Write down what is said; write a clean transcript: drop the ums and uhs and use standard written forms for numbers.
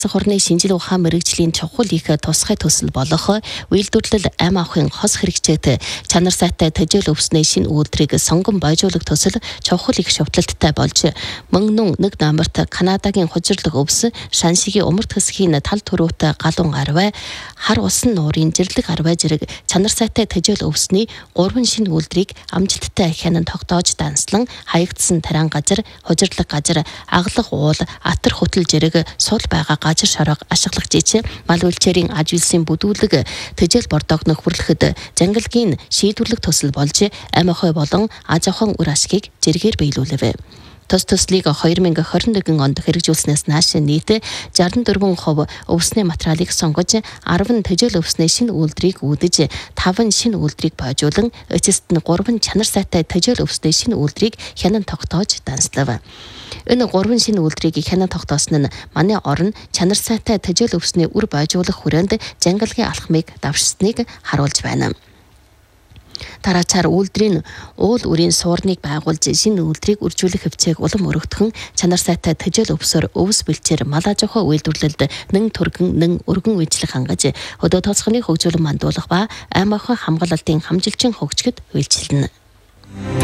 Хорны шинжил ухаан мэрэгжлийн чухал их тусгай төсөл болох үйлдвэрлэл ам ахын хос хэрэгжээд чанар сайтай төжөөл өвснөө шинэ үйлдвэрийг сонгон бойжуулах төсөл чухал их шувталттай болж мөн нэг номерт Канадагийн хужирлах өвс Шаншигийн умард хэсгийн тал төрөөт галуун арвай хар усан нуурын жирлэг арвай зэрэг чанар сайтай төжөөл өвсний 3 шинэ үйлдвэрийг амжилттай хянан тогтоож данслан хаягдсан таран газар хужирлах газар аглах уул атар хөтөл зэрэг сул байгаа газар шорог ашиглах мал үйлчээрийн аж үйлсийн бүдүүлэг төжөөл бордоог нөхөрлөхөд жангалгийн шийдвэрлэх төсөл болж ам ахуй болон аж ахуйн үр ашгийг зэргээр биелүүлэв. Төслийг 2021 онд хэрэгжүүлснээс нааш нийт 64% өвсний материалыг сонгож 10 төжөөл өвсний шинэ үйлдвэрийг үүдэж 5 шинэ үйлдвэрийг бойжуулан эцэст нь 3 чанар сайтай төжөөл өвсний шинэ үйлдвэрийг хянан тогтоож данслав. Энэ 3 шинэ үйлдвэрийг хянан тогтоосон нь манай орн чанар сайтай төжөөл өвсний үр бойжуулах хүрээнд жангалгийн алхмыг давшсныг харуулж байна. Тараачаар үйлдвэрийн уул үрийн суурныг байгуулж шинэ үйлдвэрийг үржүүлэх хвцээг улам өргөдгөн чанар сайтай төжөөл өвсөөр өвс бэлчээр мал аж ахуй үйлдвэрлэлд нэн түргэн нэн өргөн үйлчлэх хангаж хөдөө тооцооны хөгжүүлэн мандуулах ба ам ахуй хамгаалалтын хамжилчин хөгжгөд үйлчилнэ.